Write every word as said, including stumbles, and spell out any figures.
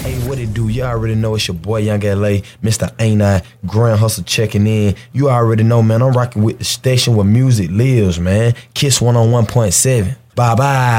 Hey, what it do? You already know it's your boy Young L A, Mister Ain't I, Grand Hustle checking in. You already know, man, I'm rocking with the station where music lives, man. Kiss one oh one point seven. Bye-bye.